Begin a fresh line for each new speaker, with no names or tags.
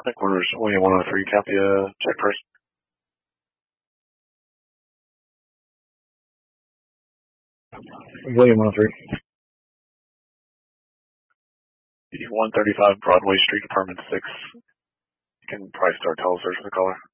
Headquarters, William 103, copy, check first. William 103. 135 Broadway Street, Apartment 6. You can probably start telesearch the caller.